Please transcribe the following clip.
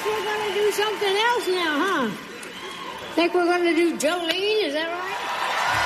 guess we're going to do something else now, huh? Think we're going to do Jolene, is that right?